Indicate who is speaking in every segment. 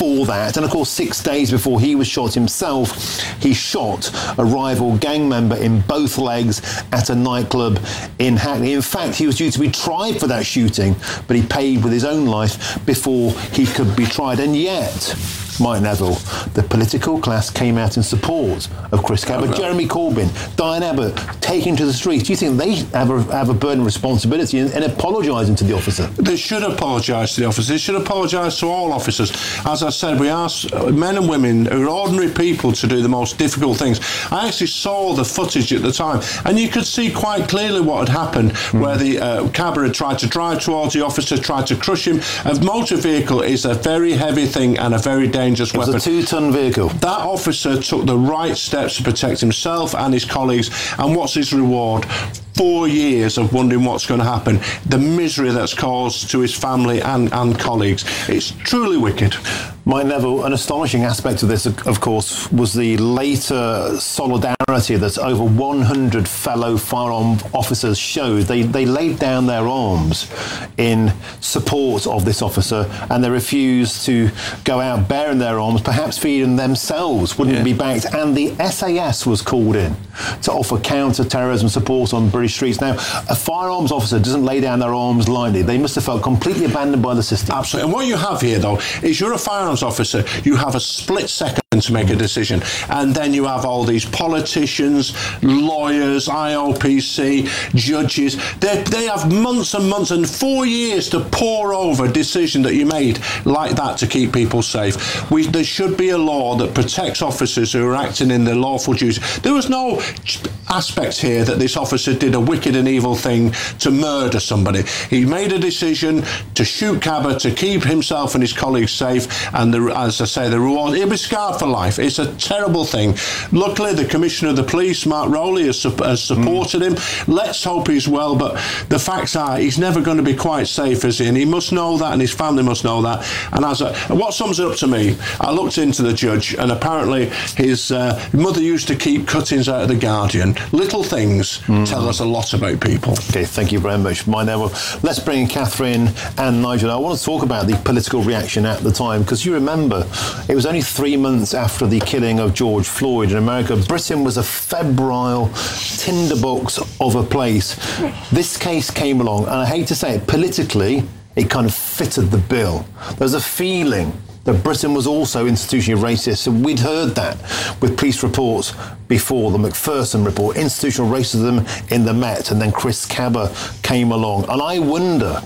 Speaker 1: for that. And of course, 6 days before he was shot himself, he shot a rival gang member in both legs at a nightclub in Hackney. In fact, he was due to be tried for that shooting, but he paid with his own life before he could be tried. And yet, Mike Neville, the political class came out in support of Chris Cabot. Jeremy Corbyn, Diane Abbott taking to the streets. Do you think they have a burden of responsibility in apologising to the officer?
Speaker 2: They should apologise to the officer. They should apologise to all officers. As I said, we ask men and women who are ordinary people to do the most difficult things. I actually saw the footage at the time, and you could see quite clearly what had happened, where the cabber had tried to drive towards the officer, tried to crush him. A motor vehicle is a very heavy thing and a very dangerous weapon.
Speaker 1: It was a 2-ton vehicle.
Speaker 2: That officer took the right steps to protect himself and his colleagues, and what's his reward? 4 years of wondering what's going to happen. The misery that's caused to his family and colleagues. It's truly wicked.
Speaker 1: Mike Neville, an astonishing aspect of this, of course, was the later solidarity that over 100 fellow firearm officers showed. They laid down their arms in support of this officer, and they refused to go out bearing their arms, perhaps feeling themselves wouldn't be backed. And the SAS was called in to offer counter-terrorism support on British streets. Now, a firearms officer doesn't lay down their arms blindly. They must have felt completely abandoned by the system.
Speaker 2: Absolutely. And what you have here, though, is you're a firearms officer. You have a split second to make a decision. And then you have all these politicians, lawyers, IOPC, judges. They have months and months and 4 years to pore over a decision that you made like that to keep people safe. There should be a law that protects officers who are acting in their lawful duty. There was no aspect here that this officer did a wicked and evil thing to murder somebody. He made a decision to shoot Cabot to keep himself and his colleagues safe, and as I say, the reward, he'll be scarred for life. It's a terrible thing. Luckily, the Commissioner of the Police, Mark Rowley, has supported him. Let's hope he's well, but the facts are he's never going to be quite safe, is he? And he must know that, and his family must know that. And what sums it up to me, I looked into the judge, and apparently his mother used to keep cuttings out of The Guardian. Little things tell us a lot about people.
Speaker 1: Okay, thank you very much, Mike Neville. Let's bring in Catherine and Nigel. I want to talk about the political reaction at the time, because you remember it was only 3 months after the killing of George Floyd in America. Britain was a febrile tinderbox of a place. This case came along, and I hate to say it, politically, it kind of fitted the bill. There's a feeling that Britain was also institutionally racist, and we'd heard that with police reports before, the Macpherson report, institutional racism in the Met, and then Chris Cabot came along. And I wonder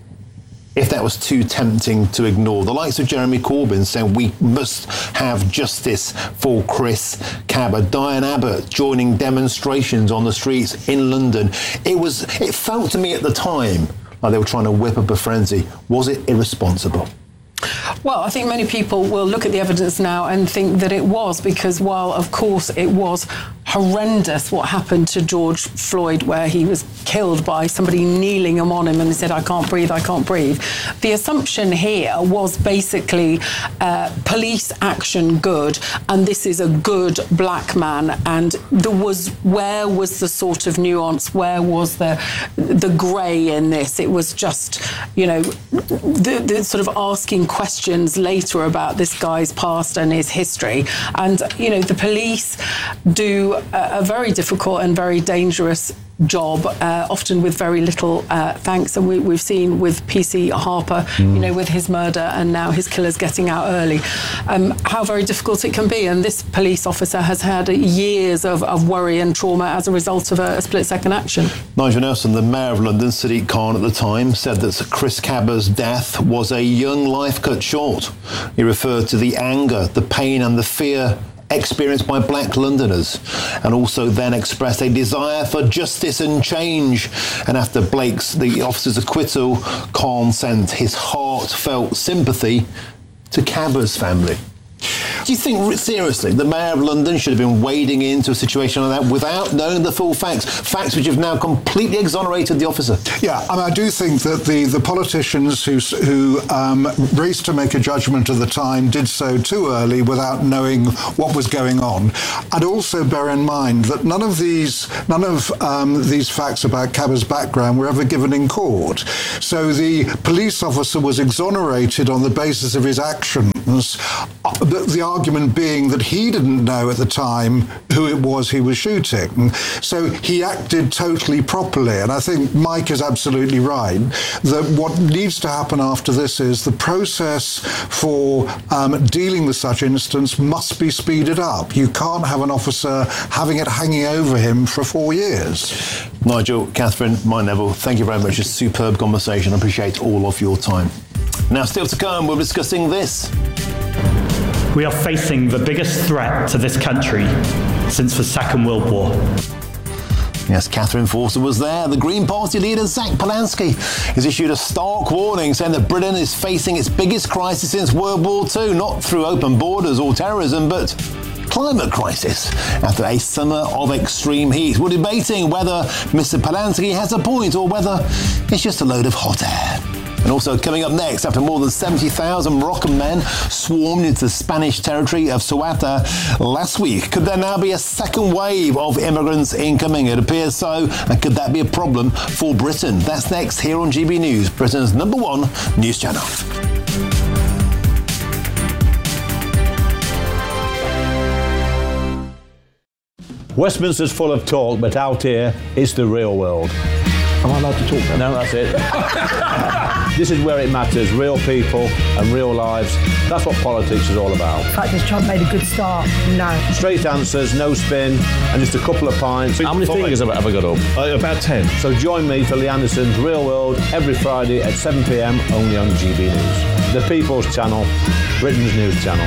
Speaker 1: if that was too tempting to ignore. The likes of Jeremy Corbyn saying we must have justice for Chris Cabot, Diane Abbott joining demonstrations on the streets in London. It felt to me at the time like they were trying to whip up a frenzy. Was it irresponsible?
Speaker 3: Well, I think many people will look at the evidence now and think that it was, because while, of course, it was horrendous what happened to George Floyd, where he was killed by somebody kneeling on him and he said, I can't breathe, I can't breathe. The assumption here was basically police action good, and this is a good black man. And where was the sort of nuance? Where was the grey in this? It was just, the sort of asking questions later about this guy's past and his history. And, the police do a very difficult and very dangerous job, often with very little thanks. And we've seen with PC Harper, with his murder and now his killers getting out early, how very difficult it can be. And this police officer has had years of worry and trauma as a result of a split-second action.
Speaker 1: Nigel Nelson, the Mayor of London, Sadiq Khan at the time, said that Chris Cabot's death was a young life cut short. He referred to the anger, the pain and the fear experienced by black Londoners, and also then expressed a desire for justice and change. And after the officer's acquittal, Khan sent his heartfelt sympathy to Cabot's family. Do you think, seriously, the Mayor of London should have been wading into a situation like that without knowing the full facts which have now completely exonerated the officer?
Speaker 4: Yeah, I do think that the politicians who raced to make a judgment at the time did so too early without knowing what was going on. And also bear in mind that none of these facts about Cabot's background were ever given in court. So the police officer was exonerated on the basis of his action sentence, the argument being that he didn't know at the time who it was he was shooting. So he acted totally properly. And I think Mike is absolutely right that what needs to happen after this is the process for dealing with such incidents must be speeded up. You can't have an officer having it hanging over him for 4 years.
Speaker 1: Nigel, Catherine, Mike Neville, thank you very much. A superb conversation. I appreciate all of your time. Now, still to come, we're discussing this.
Speaker 5: We are facing the biggest threat to this country since the Second World War.
Speaker 1: Yes, Catherine Forster was there. The Green Party leader, Zach Polanski, has issued a stark warning saying that Britain is facing its biggest crisis since World War II, not through open borders or terrorism, but climate crisis after a summer of extreme heat. We're debating whether Mr. Polanski has a point or whether it's just a load of hot air. And also coming up next, after more than 70,000 Moroccan men swarmed into the Spanish territory of Ceuta last week, could there now be a second wave of immigrants incoming? It appears so. And could that be a problem for Britain? That's next here on GB News, Britain's #1 news channel.
Speaker 6: Westminster's full of talk, but out here, it's the real world. Am I allowed to talk then? No, that's it. This is where it matters, real people and real lives. That's what politics is all about.
Speaker 7: The fact is Trump made a good start, no.
Speaker 6: Straight answers, no spin, and just a couple of pints. How many fingers have I got up?
Speaker 8: About 10.
Speaker 6: So join me for Lee Anderson's Real World every Friday at 7 p.m, only on GB News. The People's Channel, Britain's news channel.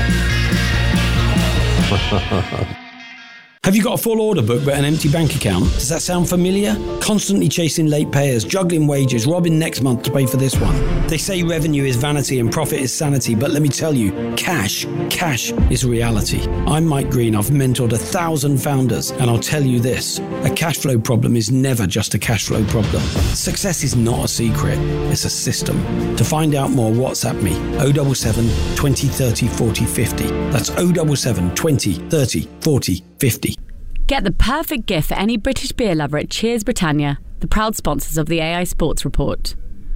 Speaker 9: Have you got a full order book but an empty bank account? Does that sound familiar? Constantly chasing late payers, juggling wages, robbing next month to pay for this one. They say revenue is vanity and profit is sanity, but let me tell you, cash is reality. I'm Mike Green, I've mentored 1,000 founders, and I'll tell you this, a cash flow problem is never just a cash flow problem. Success is not a secret, it's a system. To find out more, WhatsApp me, 077 20 30 40 50. That's 077 20 30 40 50.
Speaker 10: Get the perfect gift for any British beer lover at Cheers Britannia, the proud sponsors of the AI Sports Report.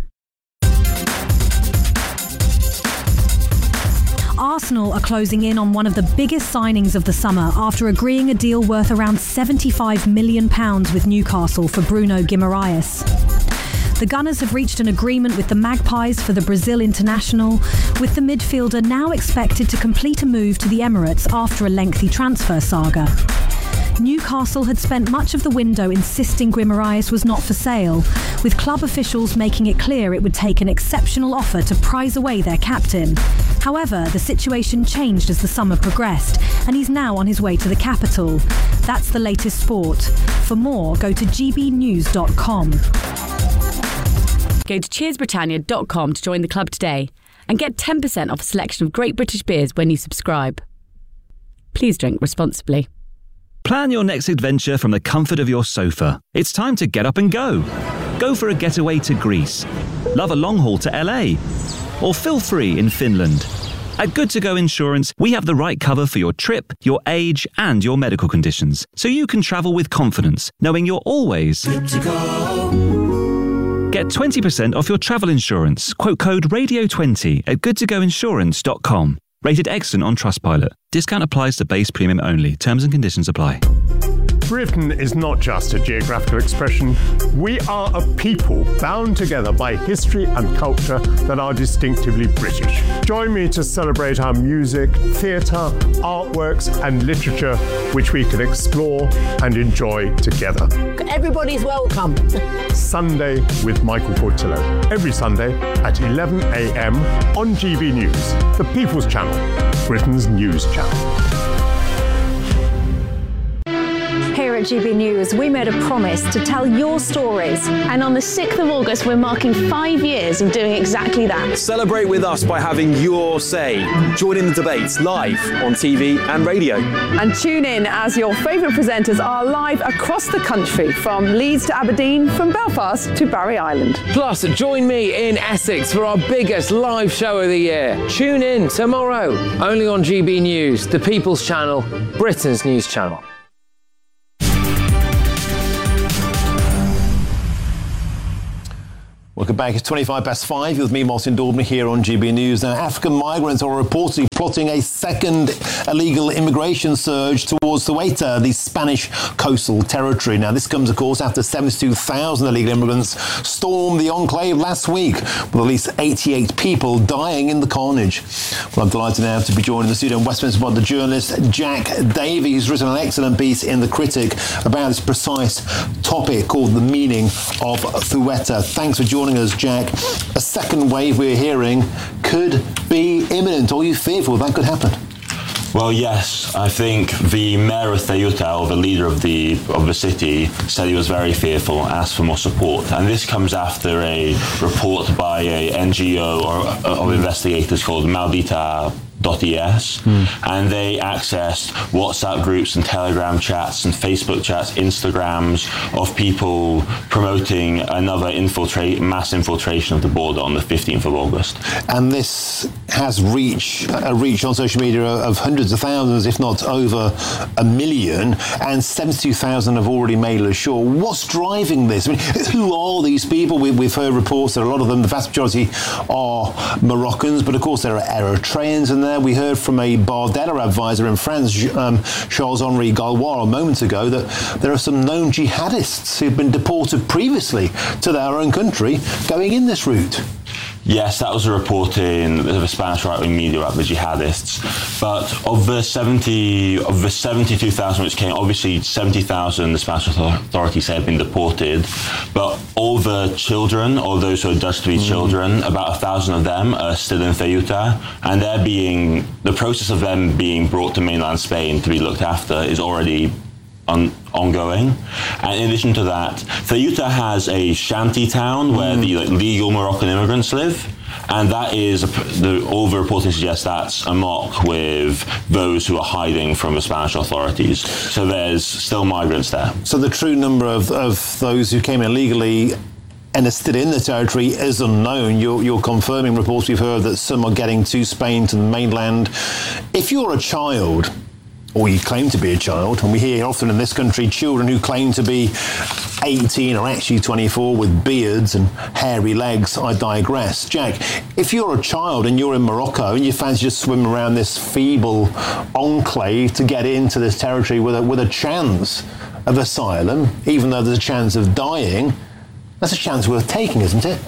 Speaker 11: Arsenal are closing in on one of the biggest signings of the summer after agreeing a deal worth around £75 million with Newcastle for Bruno Guimaraes. The Gunners have reached an agreement with the Magpies for the Brazil international, with the midfielder now expected to complete a move to the Emirates after a lengthy transfer saga. Newcastle had spent much of the window insisting Guimaraes was not for sale, with club officials making it clear it would take an exceptional offer to prize away their captain. However, the situation changed as the summer progressed, and he's now on his way to the capital. That's the latest sport. For more, go to gbnews.com.
Speaker 10: Go to cheersbritannia.com to join the club today and get 10% off a selection of great British beers when you subscribe. Please drink responsibly.
Speaker 12: Plan your next adventure from the comfort of your sofa. It's time to get up and go. Go for a getaway to Greece. Love a long haul to LA. Or feel free in Finland. At Good To Go Insurance, we have the right cover for your trip, your age, and your medical conditions, so you can travel with confidence, knowing you're always good to go. Get 20% off your travel insurance. Quote code RADIO20 at goodtogoinsurance.com. Rated excellent on Trustpilot. Discount applies to base premium only. Terms and conditions apply.
Speaker 13: Britain is not just a geographical expression. We are a people bound together by history and culture that are distinctively British. Join me to celebrate our music, theatre, artworks and literature, which we can explore and enjoy together.
Speaker 7: Everybody's welcome.
Speaker 13: Sunday with Michael Portillo. Every Sunday at 11 a.m. on GB News, the People's Channel, Britain's news channel.
Speaker 14: Here at GB News, we made a promise to tell your stories. And on the 6th of August, we're marking 5 years of doing exactly that.
Speaker 15: Celebrate with us by having your say. Join in the debates live on TV and radio.
Speaker 16: And tune in as your favourite presenters are live across the country, from Leeds to Aberdeen, from Belfast to Barry Island.
Speaker 17: Plus, join me in Essex for our biggest live show of the year. Tune in tomorrow, only on GB News, the People's Channel, Britain's news channel.
Speaker 1: Welcome back. It's 5:25 with me, Martin Daubney, here on GB News. Now, African migrants are reportedly plotting a second illegal immigration surge towards Ceuta, the Spanish coastal territory. Now, this comes, of course, after 72,000 illegal immigrants stormed the enclave last week, with at least 88 people dying in the carnage. Well, I'm delighted now to be joined in the studio in Westminster by the journalist Jack Davey, who's written an excellent piece in The Critic about this precise topic called The Meaning of Ceuta. Thanks for joining us, Jack. A second wave we're hearing could be imminent. Are you fearful that could happen?
Speaker 8: Well, yes. I think the mayor of Ceuta, or the leader of the city, said he was very fearful, asked for more support. And this comes after a report by a NGO of investigators called Maldita.es, and they accessed WhatsApp groups and Telegram chats and Facebook chats, Instagrams of people promoting another mass infiltration of the border on the 15th of August.
Speaker 1: And this has a reach on social media of hundreds of thousands, if not over 1 million, and 72,000 have already made it ashore. What's driving this? I mean, who are these people? We've heard reports that a lot of them, the vast majority, are Moroccans, but of course there are Eritreans in there. We heard from a Bardella advisor in France, Charles-Henri Gallois, a moment ago, that there are some known jihadists who've been deported previously to their own country going in this route.
Speaker 8: Yes, that was a report in the Spanish right-wing media about the jihadists. But of the 72,000 which came, obviously 70,000 the Spanish authorities say have been deported. But all the children, or those who are judged to be children, about 1,000 of them are still in Ceuta, and the process of them being brought to mainland Spain to be looked after is already ongoing. And in addition to that, Ceuta has a shanty town where the legal Moroccan immigrants live, and that is all the reporting suggests that's a mock with those who are hiding from the Spanish authorities. So there's still migrants there.
Speaker 1: So the true number of those who came illegally and are still in the territory is unknown. You're confirming reports we've heard that some are getting to Spain, to the mainland. If you're a child, or you claim to be a child, and we hear often in this country children who claim to be 18 are actually 24 with beards and hairy legs. I digress. Jack, if you're a child and you're in Morocco and you fancy just swimming around this feeble enclave to get into this territory with a chance of asylum, even though there's a chance of dying, that's a chance worth taking, isn't it?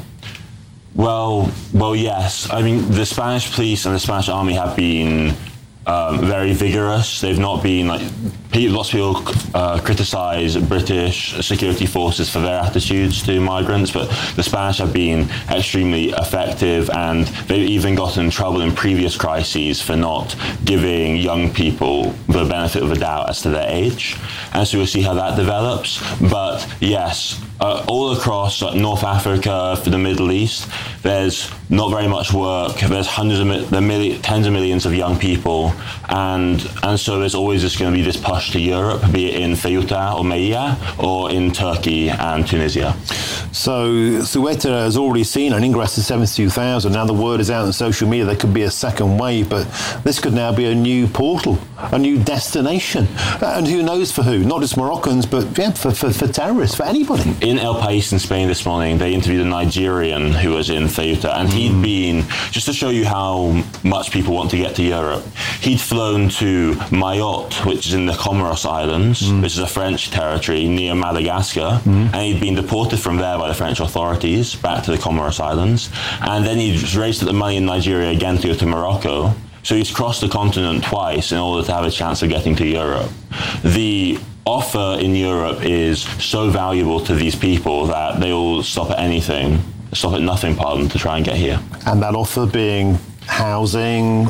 Speaker 8: Well, yes. I mean, the Spanish police and the Spanish army have been very vigorous. They've not been lots of people criticise British security forces for their attitudes to migrants, but the Spanish have been extremely effective, and they've even gotten in trouble in previous crises for not giving young people the benefit of the doubt as to their age. And so we'll see how that develops. But yes, all across North Africa, for the Middle East, there's not very much work. There's tens of millions of young people, and so there's always just going to be this push to Europe, be it in Ceuta or Melilla or in Turkey and Tunisia.
Speaker 1: So Ceuta has already seen an ingress of 72,000. Now the word is out on social media there could be a second wave, but this could now be a new portal, a new destination, and who knows for who? Not just Moroccans, but for terrorists, for anybody.
Speaker 8: In El País in Spain this morning, they interviewed a Nigerian who was in Ceuta, and he'd been, just to show you how much people want to get to Europe, he'd flown to Mayotte, which is in the Comoros Islands, which is a French territory near Madagascar, and he'd been deported from there by the French authorities back to the Comoros Islands, and then he raised up the money in Nigeria again to go to Morocco. So he's crossed the continent twice in order to have a chance of getting to Europe. The offer in Europe is so valuable to these people that they will stop at nothing, to try and get here.
Speaker 1: And that offer being housing,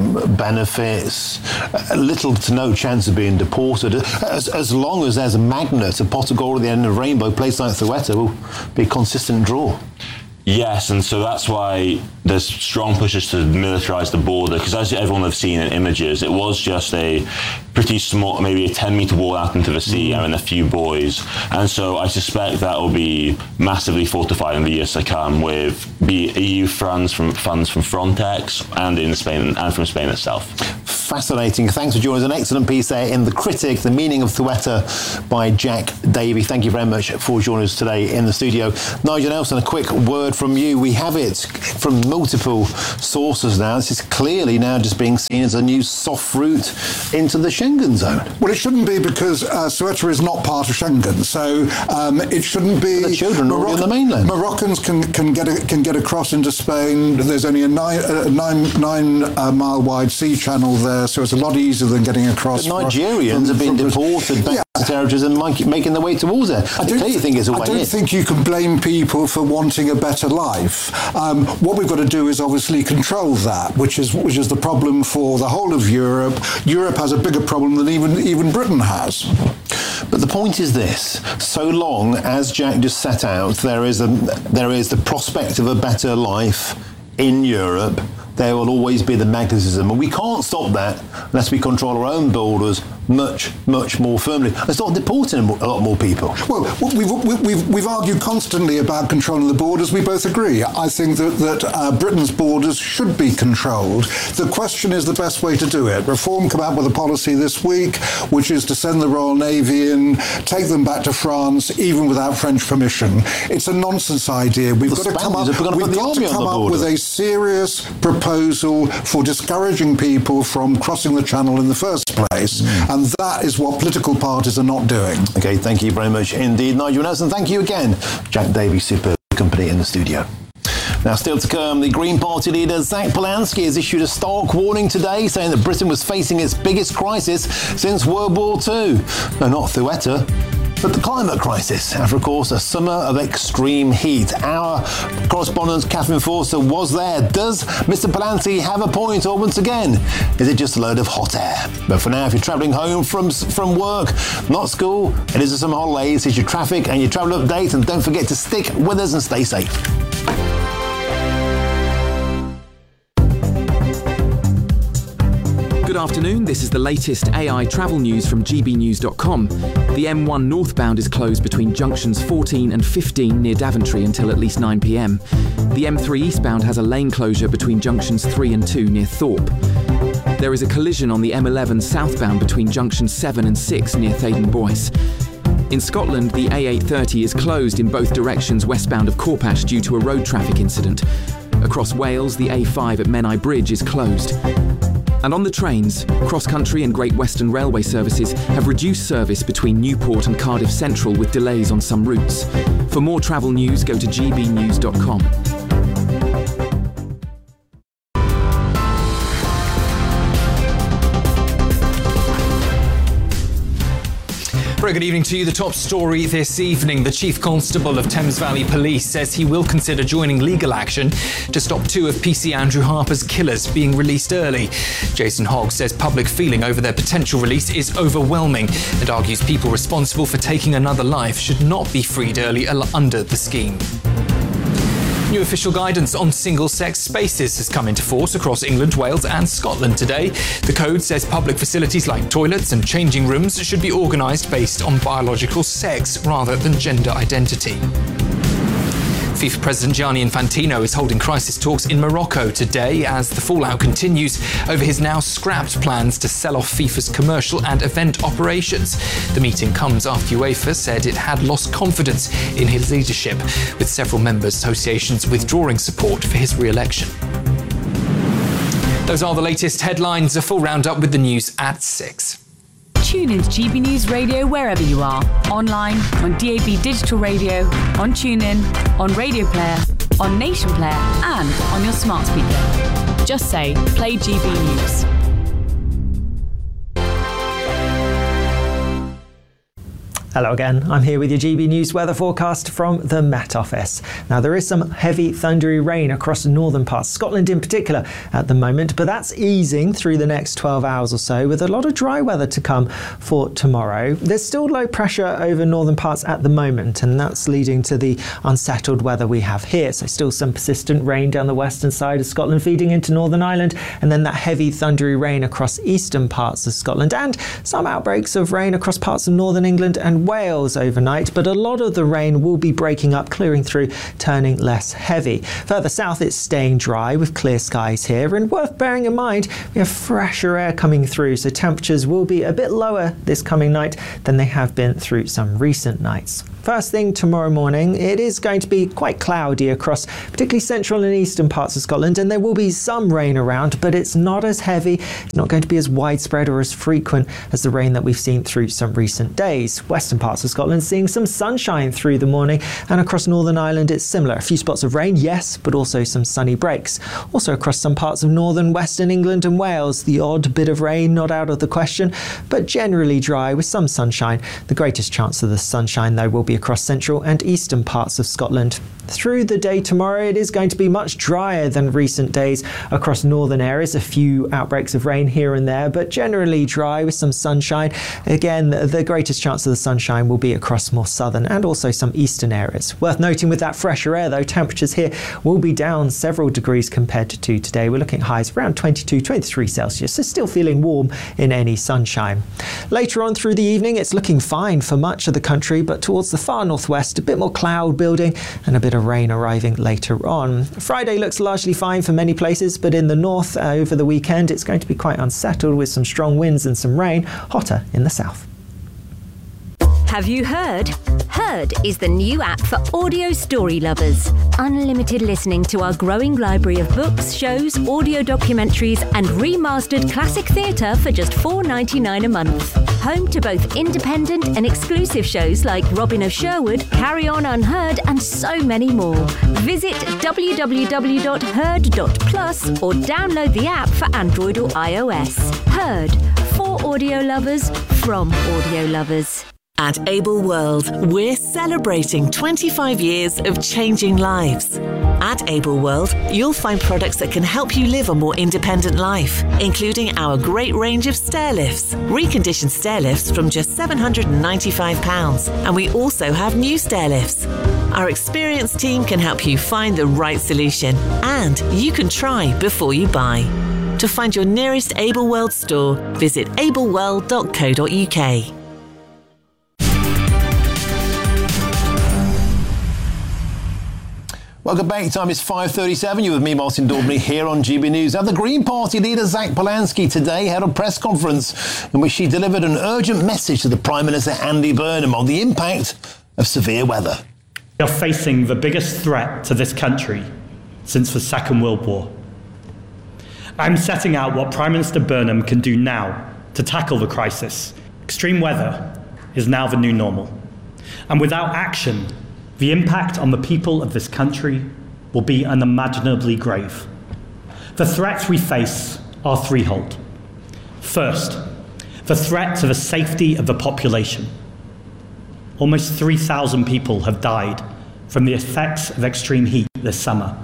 Speaker 1: benefits, little to no chance of being deported. As long as there's a magnet, a pot of gold at the end of a rainbow, a place like Ceuta will be a consistent draw.
Speaker 8: Yes, and so that's why there's strong pushes to militarise the border, because as everyone has seen in images, it was just a pretty small, maybe a 10-metre wall out into the sea and a few buoys. And so I suspect that will be massively fortified in the years to come with the EU funds from Frontex and in Spain and from Spain itself.
Speaker 1: fascinating. Thanks for joining us. An excellent piece there in The Critic, The Meaning of Thueta by Jack Davey. Thank you very much for joining us today in the studio. Nigel Nelson, a quick word from you. We have it from multiple sources now. This is clearly now just being seen as a new soft route into the Schengen zone.
Speaker 4: Well, it shouldn't be, because Ceuta is not part of Schengen, so it shouldn't be.
Speaker 1: The children are already on the mainland.
Speaker 4: Moroccans can get across into Spain. There's only a 9-mile wide sea channel there, so it's a lot easier than getting across.
Speaker 1: But Nigerians have been deported back to territories and making their way towards it. I clearly think it's a way in.
Speaker 4: I don't think you can blame people for wanting a better life. What we've got to do is obviously control that, which is the problem for the whole of Europe. Europe has a bigger problem than even Britain has.
Speaker 1: But the point is this: so long as Jack just set out, there is the prospect of a better life in Europe. There will always be the magnetism, and we can't stop that unless we control our own borders much more firmly and start deporting a lot more people.
Speaker 4: Well, we've argued constantly about controlling the borders. We both agree. I think that Britain's borders should be controlled. The question is the best way to do it. Reform come out with a policy this week, which is to send the Royal Navy in, take them back to France, even without French permission. It's a nonsense idea. We've got to come up with a serious proposal for discouraging people from crossing the Channel in the first place. And that is what political parties are not doing.
Speaker 1: OK, thank you very much indeed, Nigel Nelson. Thank you again, Jack Davey, superb company in the studio. Now, still to come, the Green Party leader Zach Polanski has issued a stark warning today, saying that Britain was facing its biggest crisis since World War II. No, not Thueta, but the climate crisis, after, of course, a summer of extreme heat. Our correspondent Catherine Forster was there. Does Mr. Polanski have a point, or once again, is it just a load of hot air? But for now, if you're travelling home from work, not school, it is some holidays, it's your traffic and your travel update, and don't forget to stick with us and stay safe.
Speaker 18: Good afternoon, this is the latest AI travel news from gbnews.com. The M1 northbound is closed between junctions 14 and 15 near Daventry until at least 9 p.m. The M3 eastbound has a lane closure between junctions 3 and 2 near Thorpe. There is a collision on the M11 southbound between junctions 7 and 6 near Thaden Boyce. In Scotland, the A830 is closed in both directions westbound of Corpash due to a road traffic incident. Across Wales, the A5 at Menai Bridge is closed. And on the trains, Cross Country and Great Western Railway services have reduced service between Newport and Cardiff Central with delays on some routes. For more travel news, go to gbnews.com.
Speaker 19: Very good evening to you. The top story this evening. The Chief Constable of Thames Valley Police says he will consider joining legal action to stop 2 of PC Andrew Harper's killers being released early. Jason Hogg says public feeling over their potential release is overwhelming and argues people responsible for taking another life should not be freed early under the scheme. New official guidance on single-sex spaces has come into force across England, Wales and Scotland today. The code says public facilities like toilets and changing rooms should be organised based on biological sex rather than gender identity. FIFA President Gianni Infantino is holding crisis talks in Morocco today as the fallout continues over his now scrapped plans to sell off FIFA's commercial and event operations. The meeting comes after UEFA said it had lost confidence in his leadership, with several member associations withdrawing support for his re-election. Those are the latest headlines. A full roundup with the news at 6.
Speaker 10: Tune in to GB News Radio wherever you are. Online, on DAB Digital Radio, on TuneIn, on Radio Player, on Nation Player and on your smart speaker. Just say, play GB News.
Speaker 20: Hello again, I'm here with your GB News weather forecast from the Met Office. Now there is some heavy thundery rain across the northern parts, Scotland in particular at the moment, but that's easing through the next 12 hours or so with a lot of dry weather to come for tomorrow. There's still low pressure over northern parts at the moment and that's leading to the unsettled weather we have here. So still some persistent rain down the western side of Scotland feeding into Northern Ireland and then that heavy thundery rain across eastern parts of Scotland and some outbreaks of rain across parts of northern England and and Wales overnight, but a lot of the rain will be breaking up, clearing through, turning less heavy. Further south, it's staying dry with clear skies here, and worth bearing in mind, we have fresher air coming through, so temperatures will be a bit lower this coming night than they have been through some recent nights. First thing tomorrow morning, it is going to be quite cloudy across particularly central and eastern parts of Scotland, and there will be some rain around, but it's not as heavy, it's not going to be as widespread or as frequent as the rain that we've seen through some recent days. Western parts of Scotland seeing some sunshine through the morning, and across Northern Ireland it's similar. A few spots of rain, yes, but also some sunny breaks. Also across some parts of northern Western England and Wales, the odd bit of rain not out of the question, but generally dry with some sunshine. The greatest chance of the sunshine, though, will be across central and eastern parts of Scotland. Through the day tomorrow, it is going to be much drier than recent days across northern areas. A few outbreaks of rain here and there, but generally dry with some sunshine. Again, the greatest chance of the sunshine will be across more southern and also some eastern areas. Worth noting, with that fresher air, though, temperatures here will be down several degrees compared to today. We're looking at highs around 22, 23 Celsius, so still feeling warm in any sunshine. Later on through the evening, it's looking fine for much of the country, but towards the far northwest, a bit more cloud building and a bit of rain arriving later on. Friday looks largely fine for many places, but in the north over the weekend it's going to be quite unsettled with some strong winds and some rain, hotter in the south.
Speaker 21: Have you heard? Heard is the new app for audio story lovers. Unlimited listening to our growing library of books, shows, audio documentaries and remastered classic theatre for just $4.99 a month. Home to both independent and exclusive shows like Robin of Sherwood, Carry On Unheard and so many more. Visit www.heard.plus or download the app for Android or iOS. Heard, for audio lovers, from audio lovers.
Speaker 22: At Able World, we're celebrating 25 years of changing lives. At Able World, you'll find products that can help you live a more independent life, including our great range of stair lifts, reconditioned stair lifts from just £795, and we also have new stair lifts. Our experienced team can help you find the right solution, and you can try before you buy. To find your nearest Able World store, visit ableworld.co.uk.
Speaker 1: Welcome back. Time is 5:37. You're with me, Martin Daubney, here on GB News. Now, the Green Party leader, Zach Polanski, today held a press conference in which she delivered an urgent message to the Prime Minister, Andy Burnham, on the impact of severe weather.
Speaker 5: We are facing the biggest threat to this country since the Second World War. I'm setting out what Prime Minister Burnham can do now to tackle the crisis. Extreme weather is now the new normal. And without action, the impact on the people of this country will be unimaginably grave. The threats we face are threefold. First, the threat to the safety of the population. Almost 3,000 people have died from the effects of extreme heat this summer.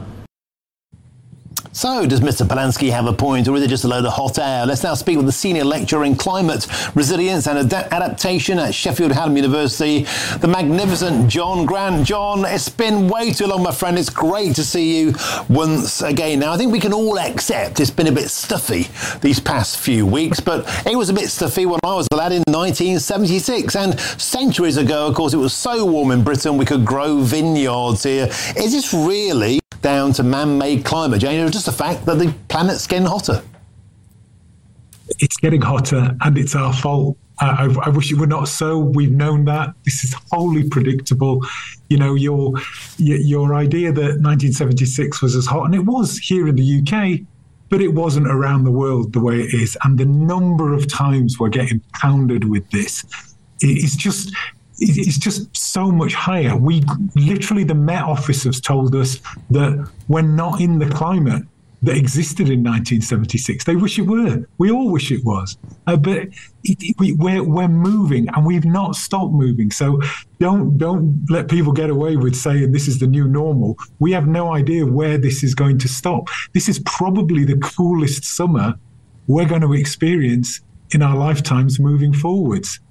Speaker 1: So, does Mr. Polanski have a point, or is it just a load of hot air? Let's now speak with the senior lecturer in climate resilience and adaptation at Sheffield Hallam University, the magnificent John Grant. John, it's been way too long, my friend. It's great to see you once again. Now, I think we can all accept it's been a bit stuffy these past few weeks, but it was a bit stuffy when I was a lad in 1976. And centuries ago, of course, it was so warm in Britain we could grow vineyards here. Is this really down to man-made climate change, or just the fact that the planet's getting hotter?
Speaker 23: It's getting hotter and it's our fault. I wish it were not so. We've known that. This is wholly predictable. You know, your idea that 1976 was as hot, and it was here in the UK, but it wasn't around the world the way it is. And the number of times we're getting pounded with this is just... It's just so much higher. We literally, the Met Office has told us that we're not in the climate that existed in 1976. They wish it were. We all wish it was. But we're moving, and we've not stopped moving. So don't let people get away with saying this is the new normal. We have no idea where this is going to stop. This is probably the coolest summer we're going to experience in our lifetimes moving forwards.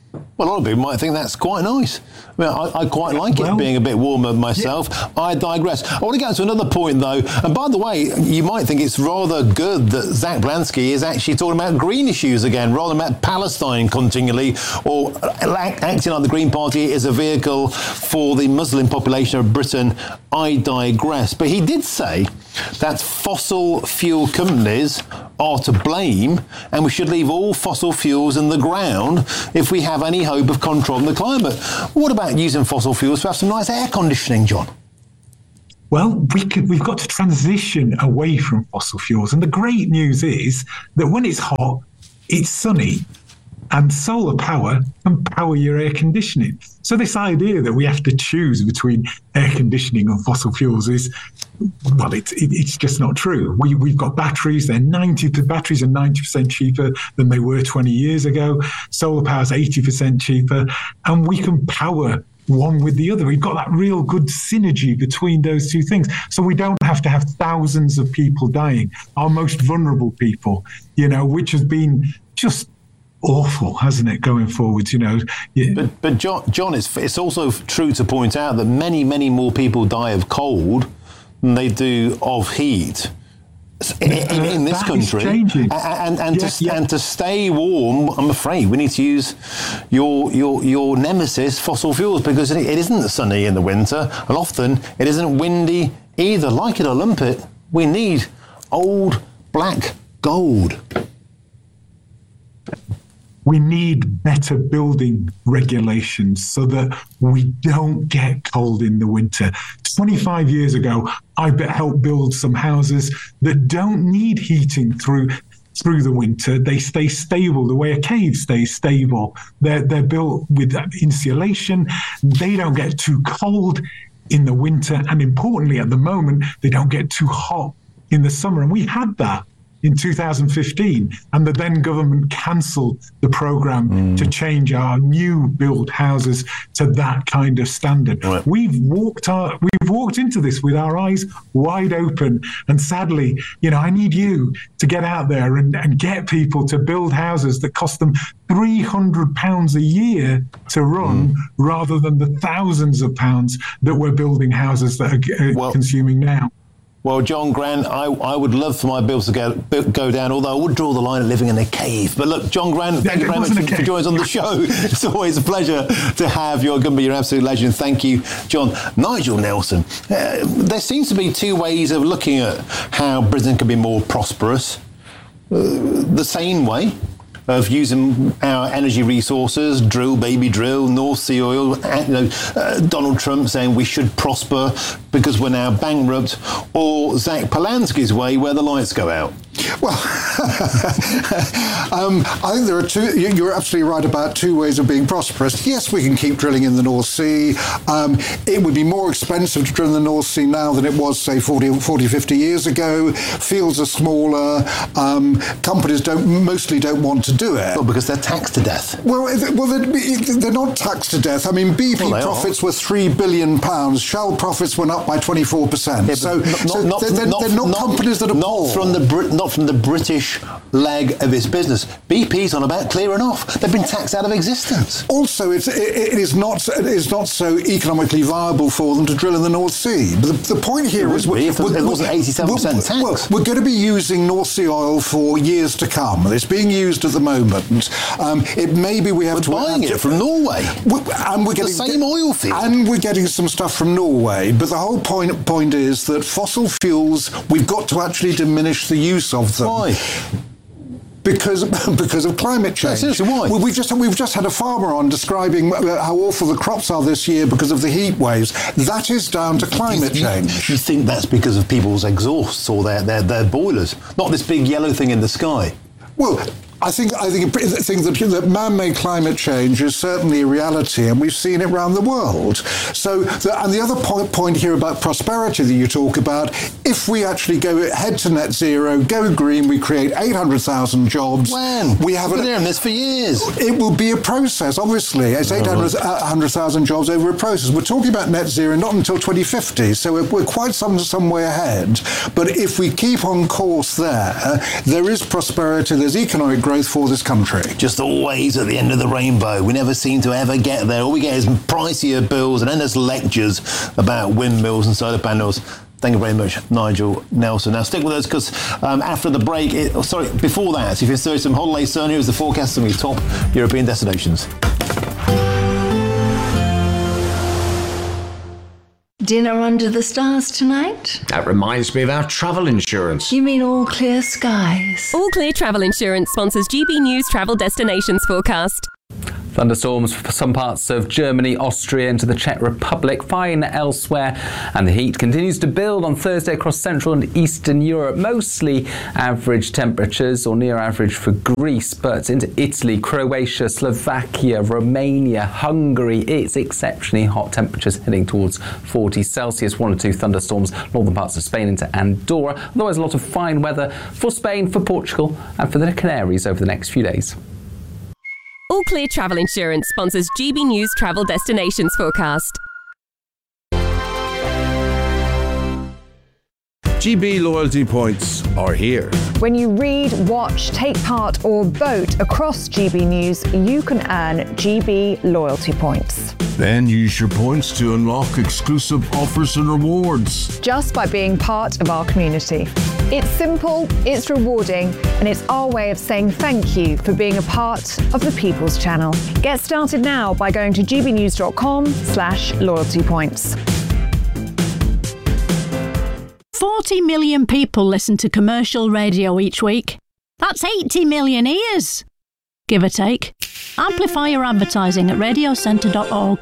Speaker 1: Well, a lot of people might think that's quite nice. I mean, I quite like it being a bit warmer myself. Yeah. I digress. I want to get to another point, though. And by the way, you might think it's rather good that Zach Blansky is actually talking about green issues again, rather than about Palestine continually, or acting like the Green Party is a vehicle for the Muslim population of Britain. I digress. But he did say that fossil fuel companies are to blame, and we should leave all fossil fuels in the ground if we have any hope of controlling the climate. What about using fossil fuels to have some nice air conditioning, John?
Speaker 23: Well, we've got to transition away from fossil fuels. And the great news is that when it's hot, it's sunny, and solar power can power your air conditioning. So this idea that we have to choose between air conditioning and fossil fuels is, well, it's just not true. We've got batteries. Batteries are 90% cheaper than they were 20 years ago. Solar power is 80% cheaper, and we can power one with the other. We've got that real good synergy between those two things. So we don't have to have thousands of people dying, our most vulnerable people, which has been just awful, hasn't it, going forwards, Yeah.
Speaker 1: But John, it's also true to point out that many, many more people die of cold than they do of heat in this country. And to stay warm, I'm afraid we need to use your nemesis, fossil fuels, because it isn't sunny in the winter, and often it isn't windy either. Like it or lump it, we need old black gold.
Speaker 23: We need better building regulations so that we don't get cold in the winter. 25 years ago, I helped build some houses that don't need heating through the winter. They stay stable the way a cave stays stable. They're built with insulation. They don't get too cold in the winter. And importantly, at the moment, they don't get too hot in the summer. And we had that in 2015, and the then government cancelled the programme to change our new build houses to that kind of standard. Right. We've walked into this with our eyes wide open, and sadly, I need you to get out there and get people to build houses that cost them £300 a year to run, rather than the thousands of pounds that we're building houses that are consuming now.
Speaker 1: Well, John Grant, I would love for my bills to go down, although I would draw the line at living in a cave. But look, John Grant, thank you very much for joining us on the show. It's always a pleasure to have you. You're going to be an absolute legend. Thank you, John. Nigel Nelson, there seems to be two ways of looking at how Britain can be more prosperous. The sane way of using our energy resources, drill, baby drill, North Sea oil, Donald Trump saying we should prosper because we're now bankrupt, or Zach Polanski's way where the lights go out.
Speaker 4: Well, I think there are two. You're absolutely right about two ways of being prosperous. Yes, we can keep drilling in the North Sea. It would be more expensive to drill in the North Sea now than it was, say, 40, 50 years ago. Fields are smaller. Companies mostly don't want to do it.
Speaker 1: Well, because they're taxed to death.
Speaker 4: Well, they're not taxed to death. I mean, BP profits were £3 billion. Shell profits went up by 24%. Yeah, so they're not companies that are poor.
Speaker 1: Not from the British leg of its business. BP's on about clearing off. They've been taxed out of existence.
Speaker 4: Also, it is not so economically viable for them to drill in the North Sea. But the point here is...
Speaker 1: If it wasn't 87% tax.
Speaker 4: Well, we're going to be using North Sea oil for years to come. It's being used at the moment. Maybe we have to...
Speaker 1: We're buying it from Norway.
Speaker 4: And we're getting...
Speaker 1: The same oil field.
Speaker 4: And we're getting some stuff from Norway. But the whole point is that fossil fuels, we've got to actually diminish the use of them.
Speaker 1: Why?
Speaker 4: Because of climate change.
Speaker 1: No, seriously, why?
Speaker 4: We've just had a farmer on describing how awful the crops are this year because of the heat waves. That is down to climate change.
Speaker 1: You think that's because of people's exhausts or their boilers, not this big yellow thing in the sky?
Speaker 4: Well, I think that man-made climate change is certainly a reality, and we've seen it around the world. And the other point here about prosperity that you talk about, if we actually go head to net zero, go green, we create 800,000 jobs.
Speaker 1: When? We've been doing this for years.
Speaker 4: It will be a process, obviously. It's 800,000 jobs over a process. We're talking about net zero not until 2050, so we're quite some way ahead. But if we keep on course there is prosperity, there's economic growth, growth for this country.
Speaker 1: Just always at the end of the rainbow. We never seem to ever get there. All we get is pricier bills and endless lectures about windmills and solar panels. Thank you very much, Nigel Nelson. Now, stick with us because after the break, before that, if you search some holiday scenarios, the forecast of your top European destinations.
Speaker 2: Dinner under the stars tonight?
Speaker 3: That reminds me of our travel insurance.
Speaker 2: You mean All Clear Skies?
Speaker 6: All Clear Travel Insurance sponsors GB News Travel Destinations Forecast.
Speaker 24: Thunderstorms for some parts of Germany, Austria into the Czech Republic, fine elsewhere, and the heat continues to build on Thursday across Central and Eastern Europe. Mostly average temperatures or near average for Greece, but into Italy, Croatia, Slovakia, Romania, Hungary, it's exceptionally hot temperatures heading towards 40 Celsius. 1 or 2 thunderstorms northern parts of Spain into Andorra. Otherwise, a lot of fine weather for Spain, for Portugal, and for the Canaries over the next few days.
Speaker 6: All Clear Travel Insurance sponsors GB News Travel Destinations Forecast.
Speaker 25: GB loyalty points are here.
Speaker 16: When you read, watch, take part or vote across GB News, you can earn GB loyalty points.
Speaker 25: Then use your points to unlock exclusive offers and rewards.
Speaker 16: Just by being part of our community. It's simple, it's rewarding, and it's our way of saying thank you for being a part of the People's Channel. Get started now by going to gbnews.com/loyalty points.
Speaker 26: 40 million people listen to commercial radio each week. That's 80 million ears, give or take. Amplify your advertising at radiocentre.org.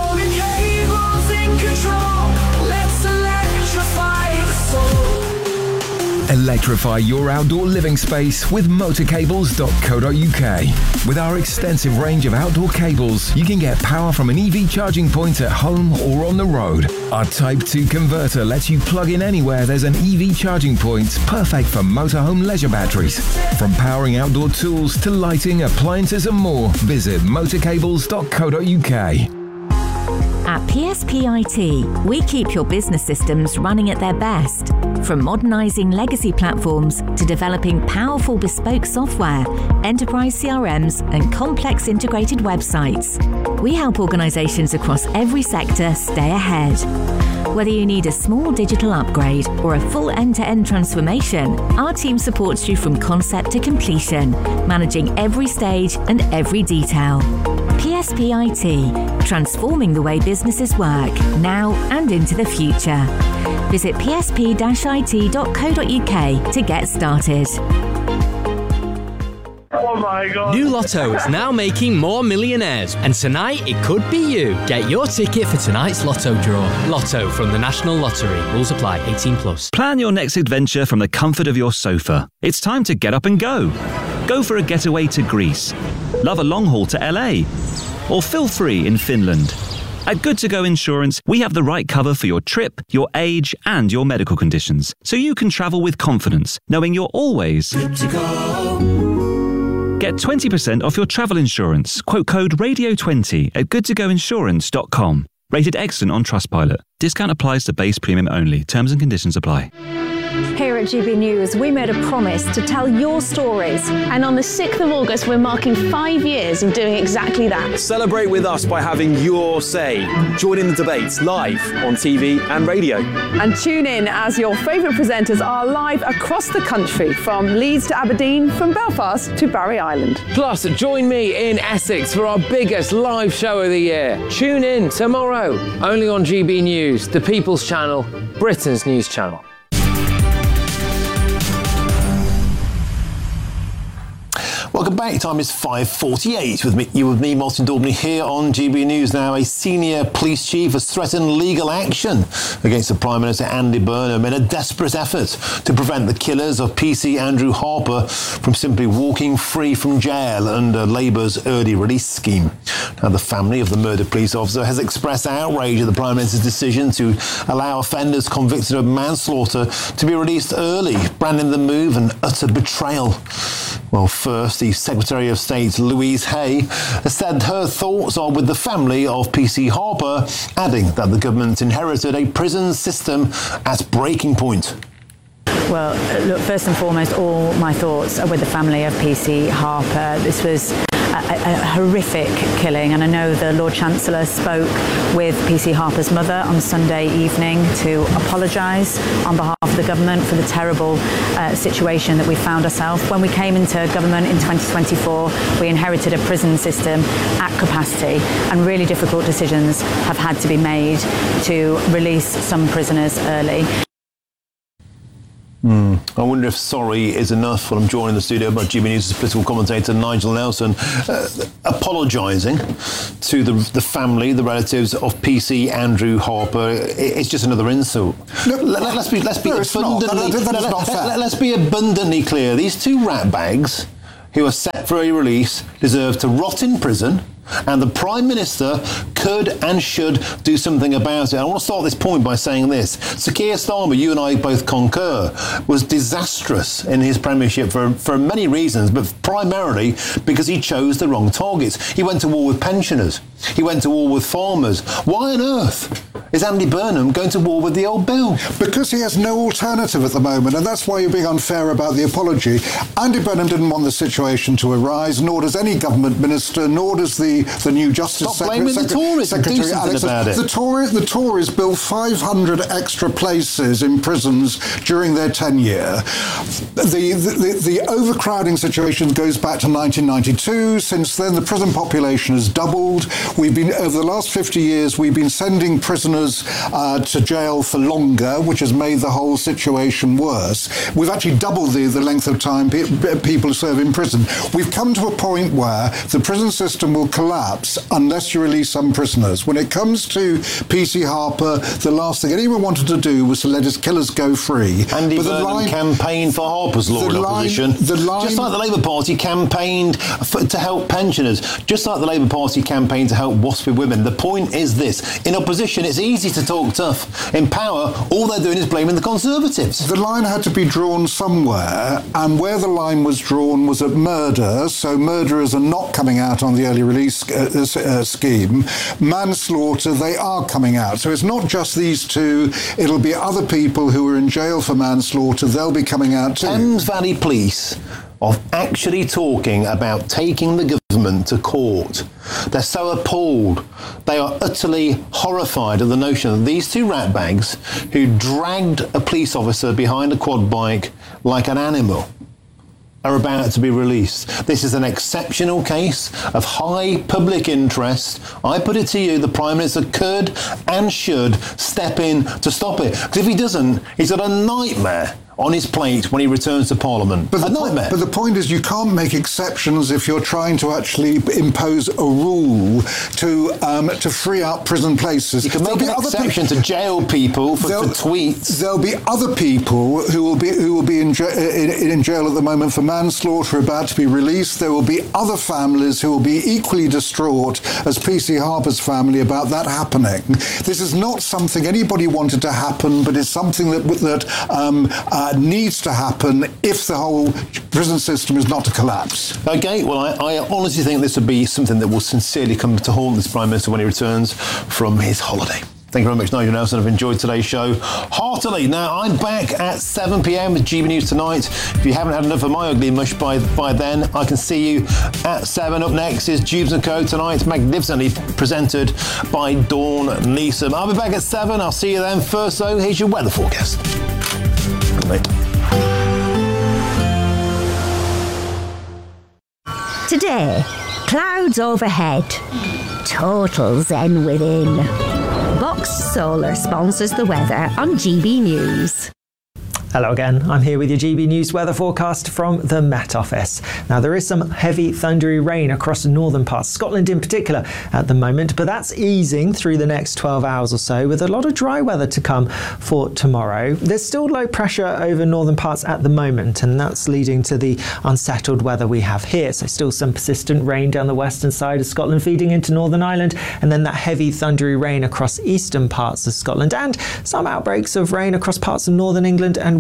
Speaker 27: Electrify your outdoor living space with motorcables.co.uk. With our extensive range of outdoor cables, you can get power from an EV charging point at home or on the road. Our Type 2 converter lets you plug in anywhere there's an EV charging point, perfect for motorhome leisure batteries. From powering outdoor tools to lighting, appliances and more, visit motorcables.co.uk.
Speaker 21: At PSPIT, we keep your business systems running at their best. From modernising legacy platforms to developing powerful bespoke software, enterprise CRMs and complex integrated websites, we help organisations across every sector stay ahead. Whether you need a small digital upgrade or a full end-to-end transformation, our team supports you from concept to completion, managing every stage and every detail. PSPIT, transforming the way businesses work, now and into the future. Visit psp-it.co.uk to get started.
Speaker 28: Oh my God. New Lotto is now making more millionaires, and tonight it could be you. Get your ticket for tonight's Lotto draw. Lotto from the National Lottery. Rules apply. 18+.
Speaker 12: Plan your next adventure from the comfort of your sofa. It's time to get up and go. Go for a getaway to Greece. Love a long haul to LA. Or feel free in Finland. At Good To Go Insurance, we have the right cover for your trip, your age, and your medical conditions, so you can travel with confidence, knowing you're always good to go. Get 20% off your travel insurance. Quote code RADIO20 at goodtogoinsurance.com. Rated excellent on Trustpilot. Discount applies to base premium only. Terms and conditions apply.
Speaker 14: Here at GB News, we made a promise to tell your stories. And on the 6th of August, we're marking 5 years of doing exactly that.
Speaker 15: Celebrate with us by having your say. Join in the debates live on TV and radio.
Speaker 16: And tune in as your favourite presenters are live across the country, from Leeds to Aberdeen, from Belfast to Barry Island.
Speaker 17: Plus, join me in Essex for our biggest live show of the year. Tune in tomorrow, only on GB News, the People's Channel, Britain's news channel.
Speaker 1: Welcome back. Time is 5:48 with me, Martin Daubney, here on GB News. Now, a senior police chief has threatened legal action against the Prime Minister Andy Burnham in a desperate effort to prevent the killers of PC Andrew Harper from simply walking free from jail under Labour's early release scheme. Now, the family of the murdered police officer has expressed outrage at the Prime Minister's decision to allow offenders convicted of manslaughter to be released early, branding the move an utter betrayal. Well, first, the Secretary of State, Louise Hay, has said her thoughts are with the family of PC Harper, adding that the government inherited a prison system at breaking point.
Speaker 7: Well, look, first and foremost, all my thoughts are with the family of PC Harper. This was a horrific killing, and I know the Lord Chancellor spoke with PC Harper's mother on Sunday evening to apologise on behalf of the government for the terrible situation that we found ourselves. When we came into government in 2024, we inherited a prison system at capacity, and really difficult decisions have had to be made to release some prisoners early.
Speaker 1: I wonder if sorry is enough. Well, I'm joined in the studio by GB News' political commentator Nigel Nelson, apologising to the family, the relatives of PC Andrew Harper. It's just another insult. No, let's be abundantly clear. These two ratbags who are set for a release deserve to rot in prison, and the Prime Minister could and should do something about it. I want to start this point by saying this. Sir Keir Starmer, you and I both concur, was disastrous in his premiership for many reasons, but primarily because he chose the wrong targets. He went to war with pensioners. He went to war with farmers. Why on earth is Andy Burnham going to war with the old bill?
Speaker 4: Because he has no alternative at the moment, and that's why you're being unfair about the apology. Andy Burnham didn't want the situation to arise, nor does any government minister, nor does the new Justice Secretary. Secretary Alex. The Tories built 500 extra places in prisons during their tenure. The overcrowding situation goes back to 1992. Since then, the prison population has doubled. We've been, over the last 50 years, we've been sending prisoners to jail for longer, which has made the whole situation worse. We've actually doubled the length of time people serve in prison. We've come to a point where the prison system will collapse unless you release some prisoners. When it comes to PC Harper, the last thing anyone wanted to do was to let his killers go free.
Speaker 1: Andy Burnham campaigned for Harper's Law in opposition. Just like the Labour Party campaigned to help pensioners. Just like the Labour Party campaigned to help waspy women. The point is this. In opposition, it's easy to talk tough. In power, all they're doing is blaming the Conservatives.
Speaker 4: The line had to be drawn somewhere, and where the line was drawn was at murder, so murderers are not coming out on the early release scheme. Manslaughter, they are coming out. So it's not just these two, it'll be other people who are in jail for manslaughter, they'll be coming out too.
Speaker 1: Thames Valley Police are actually talking about taking the government to court. They're so appalled. They are utterly horrified at the notion that these two ratbags who dragged a police officer behind a quad bike like an animal are about to be released. This is an exceptional case of high public interest. I put it to you, the Prime Minister could and should step in to stop it. Because if he doesn't, he's got a nightmare on his plate when he returns to Parliament.
Speaker 4: But the point is, you can't make exceptions if you're trying to actually impose a rule to free up prison places.
Speaker 1: You can make an exception to jail people for tweets.
Speaker 4: There'll be other people who will be in jail at the moment for manslaughter, about to be released. There will be other families who will be equally distraught as PC Harper's family about that happening. This is not something anybody wanted to happen, but it's something that needs to happen if the whole prison system is not to collapse.
Speaker 1: Okay, well, I honestly think this would be something that will sincerely come to haunt this Prime Minister when he returns from his holiday. Thank you very much, Nigel Nelson. I've enjoyed today's show heartily. Now, I'm back at 7 p.m. with GB News Tonight. If you haven't had enough of my ugly mush by then, I can see you at 7. Up next is Jubes & Co. Tonight, magnificently presented by Dawn Neeson. I'll be back at 7. I'll see you then. First, though, here's your weather forecast.
Speaker 21: Today, clouds overhead, total zen within. Box Solar sponsors the weather on GB News.
Speaker 20: Hello again, I'm here with your GB News weather forecast from the Met Office. Now, there is some heavy thundery rain across the northern parts, Scotland in particular at the moment, but that's easing through the next 12 hours or so with a lot of dry weather to come for tomorrow. There's still low pressure over northern parts at the moment, and that's leading to the unsettled weather we have here. So still some persistent rain down the western side of Scotland feeding into Northern Ireland, and then that heavy thundery rain across eastern parts of Scotland, and some outbreaks of rain across parts of northern England and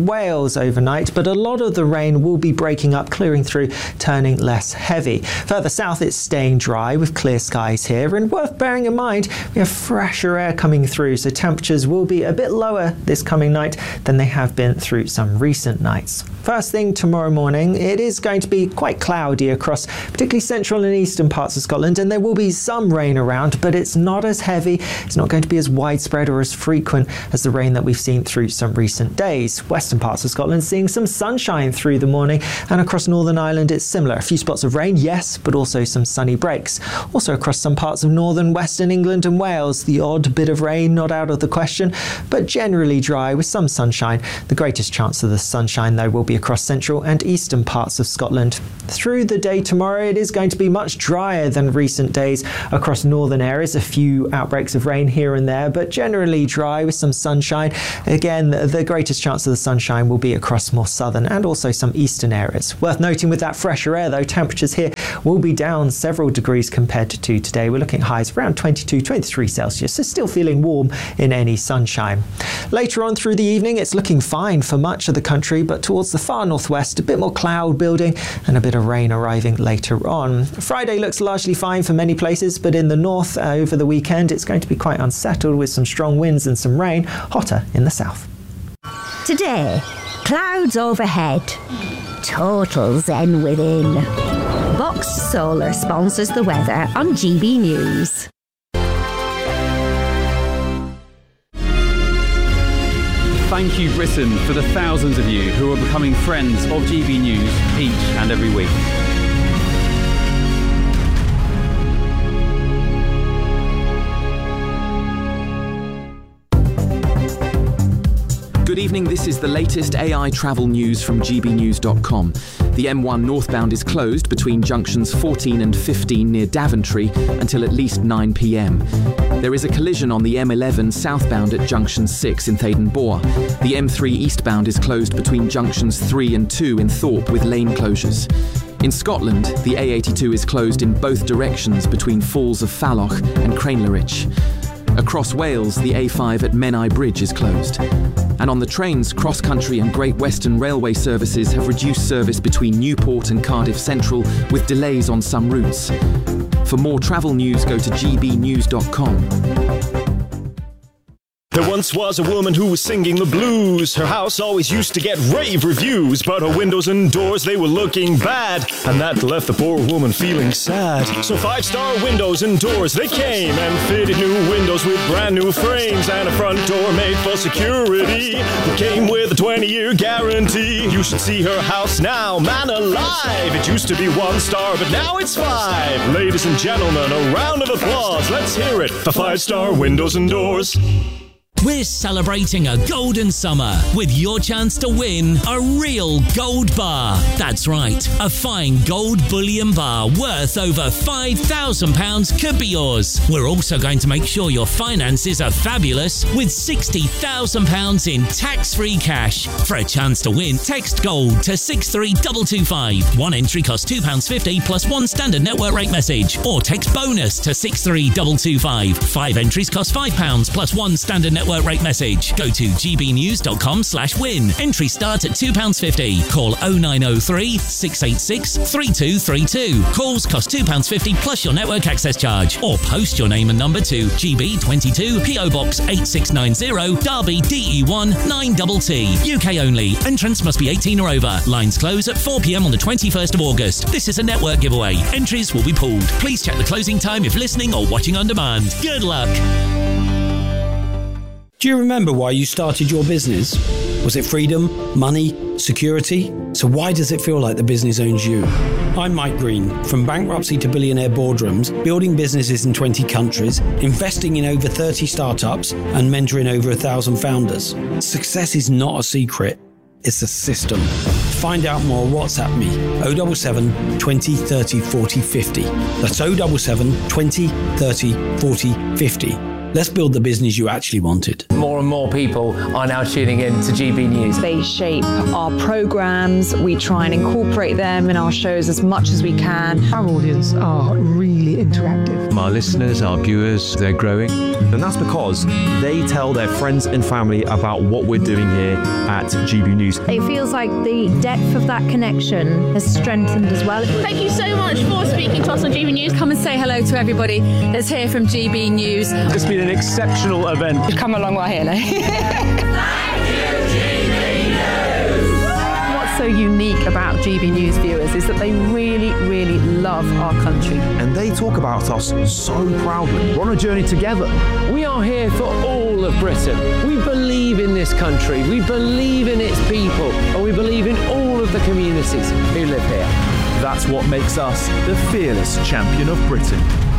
Speaker 20: and Wales overnight, but a lot of the rain will be breaking up, clearing through, turning less heavy. Further south, it's staying dry with clear skies here, and worth bearing in mind, we have fresher air coming through, so temperatures will be a bit lower this coming night than they have been through some recent nights. First thing tomorrow morning, it is going to be quite cloudy across particularly central and eastern parts of Scotland, and there will be some rain around, but it's not as heavy, it's not going to be as widespread or as frequent as the rain that we've seen through some recent days. Western parts of Scotland seeing some sunshine through the morning, and across Northern Ireland it's similar. A few spots of rain, yes, but also some sunny breaks. Also across some parts of northern western England and Wales, the odd bit of rain not out of the question, but generally dry with some sunshine. The greatest chance of the sunshine, though, will be across central and eastern parts of Scotland. Through the day tomorrow, it is going to be much drier than recent days across northern areas. A few outbreaks of rain here and there, but generally dry with some sunshine. Again, the greatest chance of the sunshine will be across more southern and also some eastern areas. Worth noting, with that fresher air, though, temperatures here will be down several degrees compared to today. We're looking at highs around 22, 23 Celsius, so still feeling warm in any sunshine. Later on through the evening, it's looking fine for much of the country, but towards the far northwest, a bit more cloud building and a bit of rain arriving later on. Friday looks largely fine for many places, but in the north over the weekend, it's going to be quite unsettled with some strong winds and some rain, hotter in the south.
Speaker 21: Today, clouds overhead, total zen within. Box Solar sponsors the weather on GB News.
Speaker 8: Thank you, Britain, for the thousands of you who are becoming friends of GB News each and every week.
Speaker 9: Good evening, this is the latest AI travel news from gbnews.com. The M1 northbound is closed between junctions 14 and 15 near Daventry until at least 9 p.m. There is a collision on the M11 southbound at junction 6 in Thaden-Boar. The M3 eastbound is closed between junctions 3 and 2 in Thorpe with lane closures. In Scotland, the A82 is closed in both directions between Falls of Falloch and Cranelarich. Across Wales, the A5 at Menai Bridge is closed. And on the trains, Cross Country and Great Western Railway services have reduced service between Newport and Cardiff Central, with delays on some routes. For more travel news, go to gbnews.com.
Speaker 10: There once was a woman who was singing the blues. Her house always used to get rave reviews, but her windows and doors, they were looking bad, and that left the poor woman feeling sad. So 5-star windows and doors, they came and fitted new windows with brand new frames and a front door made for security that came with a 20-year guarantee. You should see her house now, man alive. It used to be 1 star, but now it's 5. Ladies and gentlemen, a round of applause. Let's hear it for 5-star windows and doors.
Speaker 11: We're celebrating a golden summer with your chance to win a real gold bar. That's right, a fine gold bullion bar worth over £5,000 could be yours. We're also going to make sure your finances are fabulous with £60,000 in tax-free cash. For a chance to win, text GOLD to 63225. One entry costs £2.50 plus 1 standard network rate message. Or text BONUS to 63225. 5 entries cost £5 plus 1 standard network rate message. Go to gbnews.com/win. Entry start at £2.50. Call 0903 686 3232. Calls cost £2.50 plus your network access charge. Or post your name and number to GB22 PO Box 8690 Derby DE1 9TT. UK only. Entrance must be 18 or over. Lines close at 4 p.m. on the 21st of August. This is a network giveaway. Entries will be pooled. Please check the closing time if listening or watching on demand. Good luck.
Speaker 13: Do you remember why you started your business? Was it freedom, money, security? So why does it feel like the business owns you? I'm Mike Green. From bankruptcy to billionaire boardrooms, building businesses in 20 countries, investing in over 30 startups, and mentoring over 1,000 founders. Success is not a secret. It's a system. To find out more, WhatsApp me 077 20 30 40 50. That's 077 20 30 40 50. Let's build the business you actually wanted.
Speaker 17: More and more people are now tuning in to GB News.
Speaker 16: They shape our programmes. We try and incorporate them in our shows as much as we can.
Speaker 2: Our audience are really interactive.
Speaker 3: Our listeners, our viewers, they're growing.
Speaker 15: And that's because they tell their friends and family about what we're doing here at GB News.
Speaker 14: It feels like the depth of that connection has strengthened as well.
Speaker 5: Thank you so much for speaking to us on GB News. Come and say hello to everybody that's here from GB News.
Speaker 15: It's been an exceptional event.
Speaker 5: We've come a long way here now.
Speaker 2: What's so unique about GB News viewers is that they really, really love our country.
Speaker 15: And they talk about us so proudly. We're on a journey together.
Speaker 17: We are here for all of Britain. We believe in this country, we believe in its people, and we believe in all of the communities who live here.
Speaker 15: That's what makes us the fearless champion of Britain.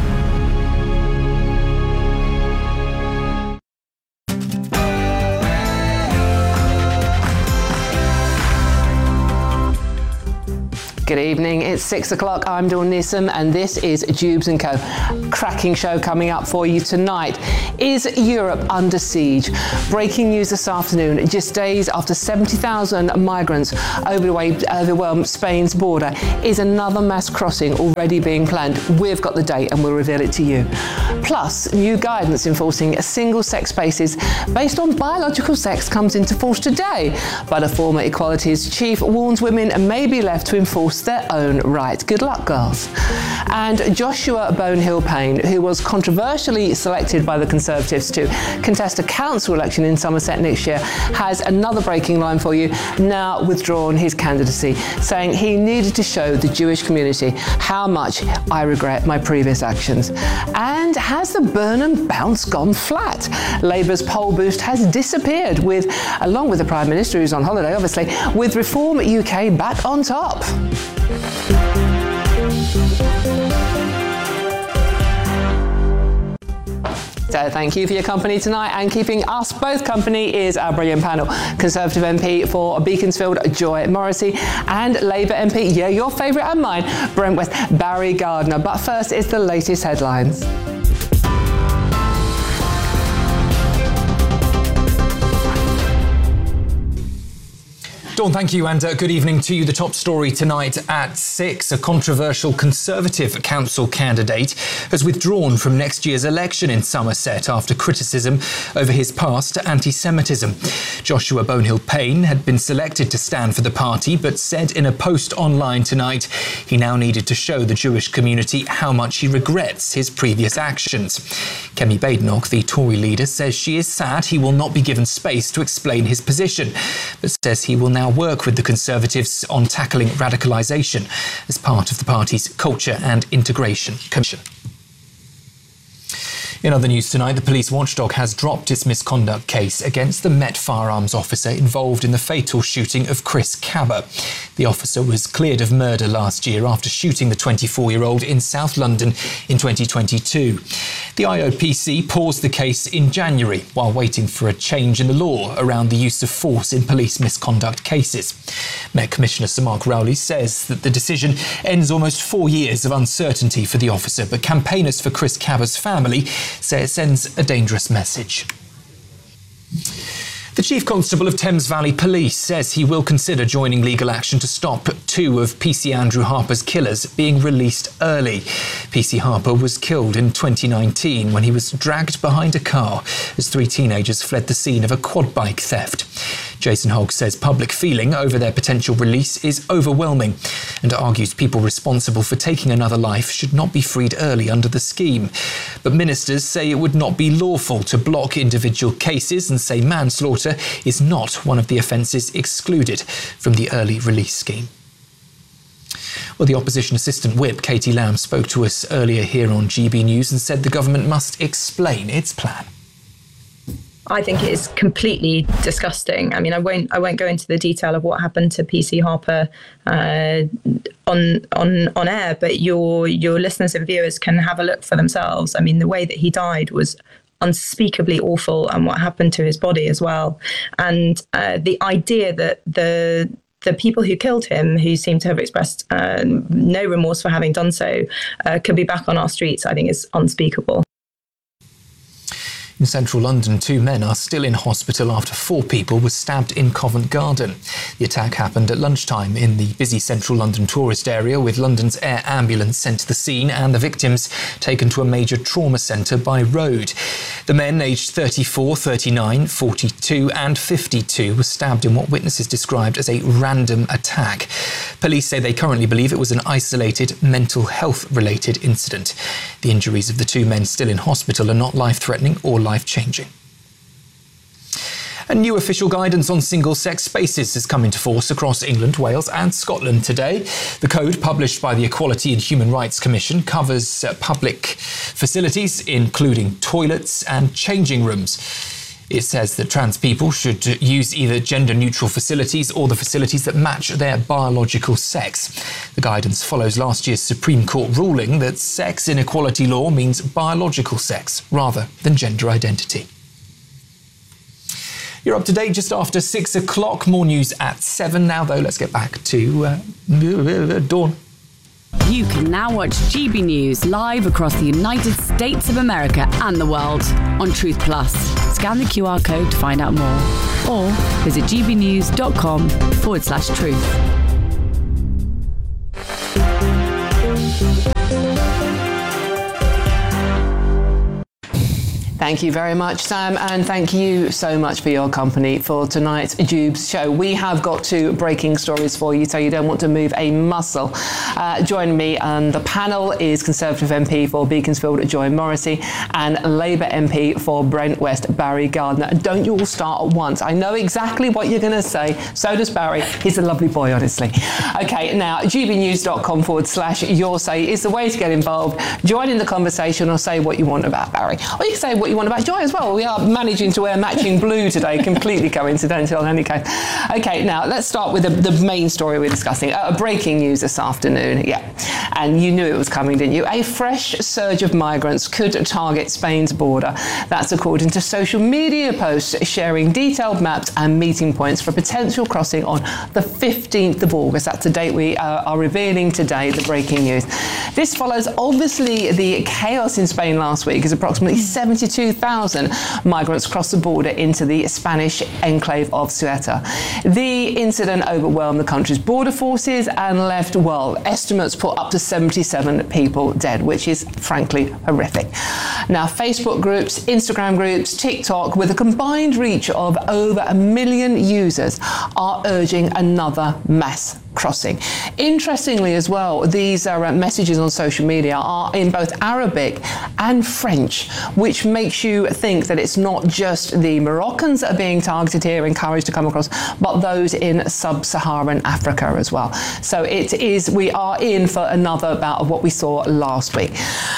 Speaker 18: Good evening, it's 6 o'clock. I'm Dawn Neeson and this is Jubes & Co. Cracking show coming up for you tonight. Is Europe under siege? Breaking news this afternoon, just days after 70,000 migrants overwhelmed Spain's border. Is another mass crossing already being planned? We've got the date and we'll reveal it to you. Plus, new guidance enforcing single-sex spaces based on biological sex comes into force today, but a former equalities chief warns women may be left to enforce their own right. Good luck, girls. And Joshua Bonehill-Payne, who was controversially selected by the Conservatives to contest a council election in Somerset next year, has another breaking line for you, now withdrawn his candidacy, saying he needed to show the Jewish community how much I regret my previous actions. And has the Burnham bounce gone flat? Labour's poll boost has disappeared, along with the Prime Minister, who's on holiday obviously, with Reform UK back on top. So thank you for your company tonight, and keeping us both company is our brilliant panel. Conservative MP for Beaconsfield, Joy Morrissey, and Labour MP, yeah, your favourite and mine, Brentworth, Barry Gardner. But first is the latest headlines.
Speaker 19: Dawn, thank you, and good evening to you. The top story tonight at 6. A controversial Conservative council candidate has withdrawn from next year's election in Somerset after criticism over his past anti-Semitism. Joshua Bonehill-Payne had been selected to stand for the party, but said in a post online tonight he now needed to show the Jewish community how much he regrets his previous actions. Kemi Badenoch, the Tory leader, says she is sad he will not be given space to explain his position, but says he will now work with the Conservatives on tackling radicalisation as part of the party's Culture and Integration Commission. In other news tonight, the police watchdog has dropped its misconduct case against the Met firearms officer involved in the fatal shooting of Chris Cabba. The officer was cleared of murder last year after shooting the 24-year-old in South London in 2022. The IOPC paused the case in January while waiting for a change in the law around the use of force in police misconduct cases. Met Commissioner Sir Mark Rowley says that the decision ends almost 4 years of uncertainty for the officer, but campaigners for Chris Cabba's family say it sends a dangerous message. The Chief Constable of Thames Valley Police says he will consider joining legal action to stop 2 of PC Andrew Harper's killers being released early. PC Harper was killed in 2019 when he was dragged behind a car as 3 teenagers fled the scene of a quad bike theft. Jason Hogg says public feeling over their potential release is overwhelming and argues people responsible for taking another life should not be freed early under the scheme. But ministers say it would not be lawful to block individual cases and say manslaughter is not one of the offences excluded from the early release scheme. Well, the Opposition Assistant Whip, Katie Lamb, spoke to us earlier here on GB News and said the government must explain its plan.
Speaker 22: I think it is completely disgusting. I mean, I won't go into the detail of what happened to PC Harper on air, but your listeners and viewers can have a look for themselves. I mean, the way that he died was unspeakably awful, and what happened to his body as well. And the idea that the people who killed him, who seem to have expressed no remorse for having done so, could be back on our streets, I think is unspeakable.
Speaker 19: In central London, 2 men are still in hospital after 4 people were stabbed in Covent Garden. The attack happened at lunchtime in the busy central London tourist area, with London's air ambulance sent to the scene and the victims taken to a major trauma centre by road. The men, aged 34, 39, 42 and 52, were stabbed in what witnesses described as a random attack. Police say they currently believe it was an isolated mental health-related incident. The injuries of the 2 men still in hospital are not life-threatening or life-changing. A new official guidance on single-sex spaces has come into force across England, Wales and Scotland today. The code, published by the Equality and Human Rights Commission, covers public facilities, including toilets and changing rooms. It says that trans people should use either gender-neutral facilities or the facilities that match their biological sex. The guidance follows last year's Supreme Court ruling that sex inequality law means biological sex rather than gender identity. You're up to date just after 6 o'clock. More news at 7 now, though. Let's get back to Dawn.
Speaker 6: You can now watch GB News live across the United States of America and the world on Truth Plus. Scan the QR code to find out more or visit gbnews.com/truth.
Speaker 18: Thank you very much, Sam, and thank you so much for your company for tonight's Jubes show. We have got 2 breaking stories for you, so you don't want to move a muscle. Joining me on the panel is Conservative MP for Beaconsfield, Joy Morrissey, and Labour MP for Brent West, Barry Gardiner. Don't you all start at once. I know exactly what you're going to say. So does Barry. He's a lovely boy, honestly. Okay, now, gbnews.com/your say is the way to get involved. Join in the conversation or say what you want about Barry. Or you can say what you want about Joy as well. We are managing to wear matching blue today, completely coincidental in any case. Okay, now let's start with the main story we're discussing. Breaking news this afternoon, yeah. And you knew it was coming, didn't you? A fresh surge of migrants could target Spain's border. That's according to social media posts sharing detailed maps and meeting points for potential crossing on the 15th of August. That's the date we are revealing today, the breaking news. This follows, obviously, the chaos in Spain last week as approximately 72,000 migrants crossed the border into the Spanish enclave of Ceuta. The incident overwhelmed the country's border forces and left, well, estimates put up to 77 people dead, which is frankly horrific. Now, Facebook groups, Instagram groups, TikTok, with a combined reach of over 1 million users, are urging another mass crossing. Interestingly as well, these messages on social media are in both Arabic and French, which makes you think that it's not just the Moroccans that are being targeted here, encouraged to come across, but those in sub-Saharan Africa as well. So we are in for another bout of what we saw last week.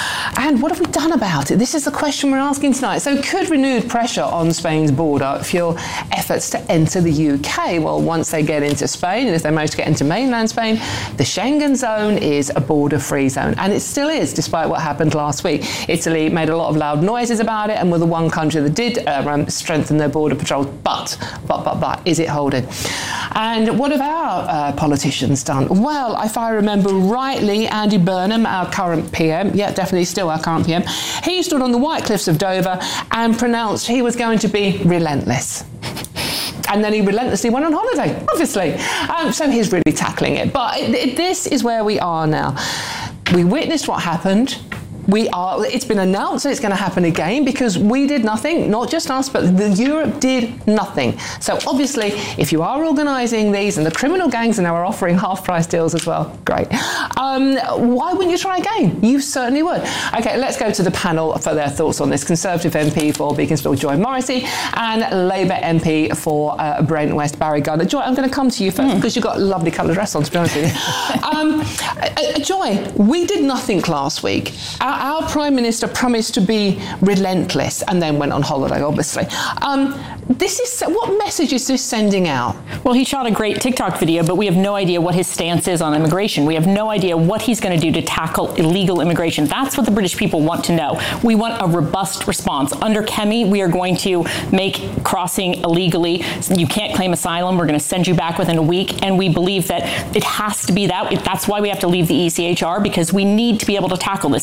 Speaker 18: And what have we done about it? This is the question we're asking tonight. So could renewed pressure on Spain's border fuel efforts to enter the UK? Well, once they get into Spain, and if they manage to get into mainland Spain, the Schengen zone is a border-free zone. And it still is, despite what happened last week. Italy made a lot of loud noises about it and were the one country that did strengthen their border patrols. But, is it holding? And what have our politicians done? Well, if I remember rightly, Andy Burnham, our current PM, yeah, definitely still our current PM, he stood on the White Cliffs of Dover and pronounced he was going to be relentless. And then he relentlessly went on holiday, obviously. So he's really tackling it. But this is where we are now. We witnessed what happened. It's been announced that it's going to happen again because we did nothing, not just us, but Europe did nothing. So obviously, if you are organising these, and the criminal gangs are now offering half-price deals as well, great. Why wouldn't you try again? You certainly would. Okay, let's go to the panel for their thoughts on this. Conservative MP for Beaconsfield, Joy Morrissey, and Labour MP for Brent West, Barry Gardiner. Joy, I'm going to come to you first because you've got a lovely coloured dress on, to be honest with you. Joy, we did nothing last week. Our Prime Minister promised to be relentless and then went on holiday, obviously. What message is this sending out?
Speaker 12: Well, he shot a great TikTok video, but we have no idea what his stance is on immigration. We have no idea what he's going to do to tackle illegal immigration. That's what the British people want to know. We want a robust response. Under Kemi, we are going to make crossing illegally. You can't claim asylum. We're going to send you back within a week. And we believe that it has to be that. That's why we have to leave the ECHR, because we need to be able to tackle this. This is a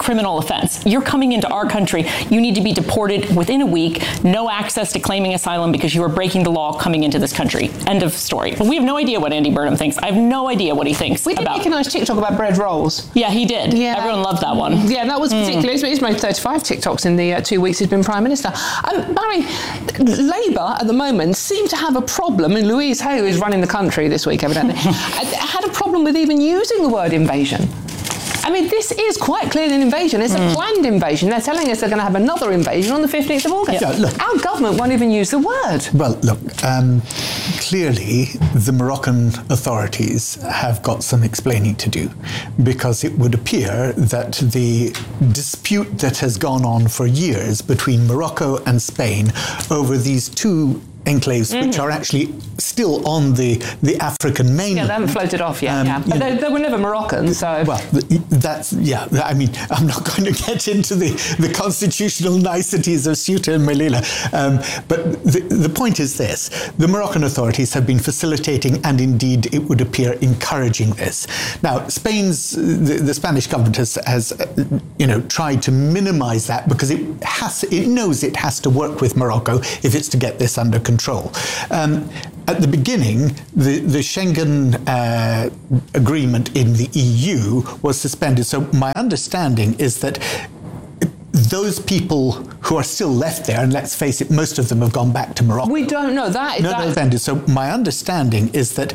Speaker 12: criminal offense. You're coming into our country. You need to be deported within a week, no access to claiming asylum because you are breaking the law coming into this country. End of story. But we have no idea what Andy Burnham thinks. I have no idea what he thinks
Speaker 18: We did
Speaker 12: about.
Speaker 18: make a nice TikTok about bread rolls.
Speaker 12: Yeah, he did.
Speaker 18: Yeah.
Speaker 12: Everyone loved that one.
Speaker 18: Yeah, that was particularly. He's made 35 TikToks in the 2 weeks he's been Prime Minister. Barry, Labour at the moment seem to have a problem, and Louise Hay, who is running the country this week evidently, had a problem with even using the word invasion. I mean, this is quite clearly an invasion. It's a planned invasion. They're telling us they're going to have another invasion on the 15th of August.
Speaker 4: Yeah, look.
Speaker 18: Our government won't even use the word.
Speaker 4: Well, look, clearly the Moroccan authorities have got some explaining to do, because it would appear that the dispute that has gone on for years between Morocco and Spain over these two enclaves, which are actually still on the African mainland.
Speaker 18: Yeah, they haven't floated off yet. But they were never Moroccan, so...
Speaker 4: Well, that's, I mean, I'm not going to get into the constitutional niceties of Ceuta and Melilla. But the point is this. The Moroccan authorities have been facilitating, and indeed, it would appear, encouraging this. Now, the Spanish government has tried to minimize that, because it knows it has to work with Morocco if it's to get this under control. At the beginning, the Schengen agreement in the EU was suspended. So my understanding is that those people who are still left there, and let's face it, most of them have gone back to Morocco.
Speaker 18: We don't know that.
Speaker 4: Suspended. So my understanding is that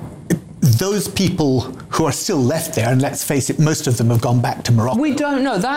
Speaker 4: those people who are still left there, and let's face it, most of them have gone back to Morocco.
Speaker 18: We don't know that.